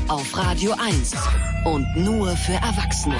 auf Radio 1 und nur für Erwachsene.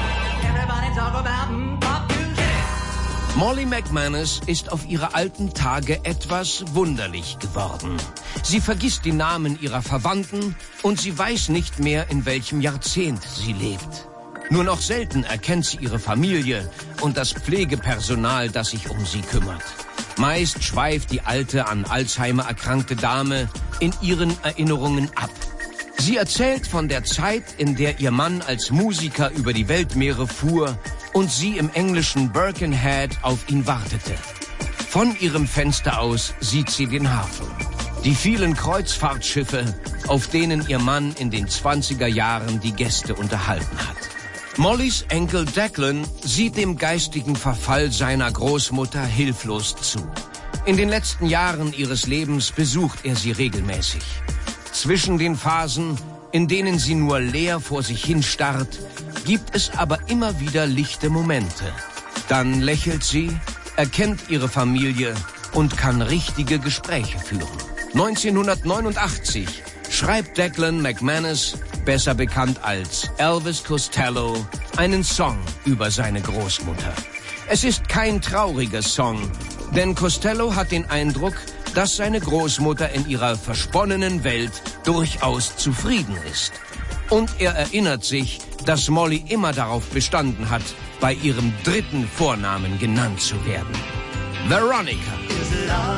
Molly McManus ist auf ihre alten Tage etwas wunderlich geworden. Sie vergisst die Namen ihrer Verwandten und sie weiß nicht mehr, in welchem Jahrzehnt sie lebt. Nur noch selten erkennt sie ihre Familie und das Pflegepersonal, das sich um sie kümmert. Meist schweift die alte, an Alzheimer erkrankte Dame in ihren Erinnerungen ab. Sie erzählt von der Zeit, in der ihr Mann als Musiker über die Weltmeere fuhr und sie im englischen Birkenhead auf ihn wartete. Von ihrem Fenster aus sieht sie den Hafen. Die vielen Kreuzfahrtschiffe, auf denen ihr Mann in den 20er Jahren die Gäste unterhalten hat. Mollys Enkel Declan sieht dem geistigen Verfall seiner Großmutter hilflos zu. In den letzten Jahren ihres Lebens besucht er sie regelmäßig. Zwischen den Phasen, in denen sie nur leer vor sich hin starrt, gibt es aber immer wieder lichte Momente. Dann lächelt sie, erkennt ihre Familie und kann richtige Gespräche führen. 1989 schreibt Declan McManus, besser bekannt als Elvis Costello, einen Song über seine Großmutter. Es ist kein trauriger Song, denn Costello hat den Eindruck, dass seine Großmutter in ihrer versponnenen Welt durchaus zufrieden ist. Und er erinnert sich, dass Molly immer darauf bestanden hat, bei ihrem dritten Vornamen genannt zu werden. Veronica.